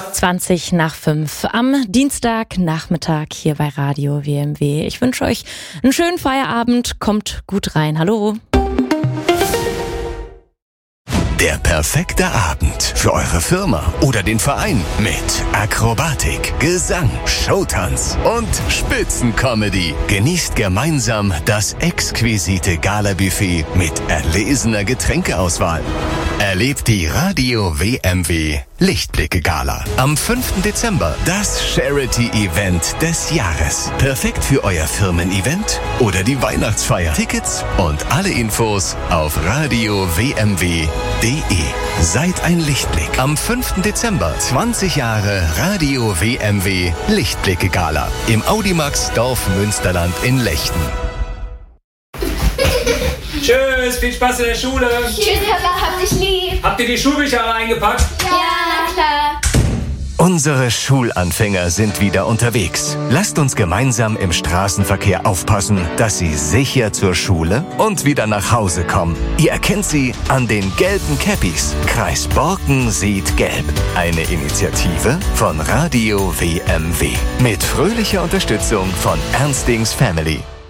20 nach 5 am Dienstagnachmittag hier bei Radio WMW. Ich wünsche euch einen schönen Feierabend. Kommt gut rein. Hallo. Der perfekte Abend für eure Firma oder den Verein mit Akrobatik, Gesang, Showtanz und Spitzencomedy. Genießt gemeinsam das exquisite Gala-Buffet mit erlesener Getränkeauswahl. Erlebt die Radio WMW Lichtblicke-Gala am 5. Dezember, das Charity-Event des Jahres. Perfekt für euer Firmen-Event oder die Weihnachtsfeier. Tickets und alle Infos auf radiowmw.de. Seid ein Lichtblick. Am 5. Dezember 20 Jahre Radio WMW Lichtblicke-Gala im Audimax Dorf Münsterland in Lechten. Tschüss, viel Spaß in der Schule. Tschüss, Papa, hab dich lieb. Habt ihr die Schulbücher alle eingepackt? Ja, klar. Unsere Schulanfänger sind wieder unterwegs. Lasst uns gemeinsam im Straßenverkehr aufpassen, dass sie sicher zur Schule und wieder nach Hause kommen. Ihr erkennt sie an den gelben Cappies. Kreis Borken sieht gelb. Eine Initiative von Radio WMW. Mit fröhlicher Unterstützung von Ernstings Family.